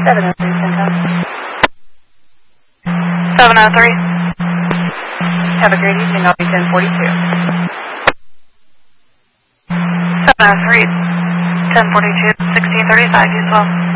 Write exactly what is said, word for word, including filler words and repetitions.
seven oh three, Central. seven oh three. Have a great evening. I'll be ten forty-two. seven oh three, ten forty-two, sixteen thirty-five, as well.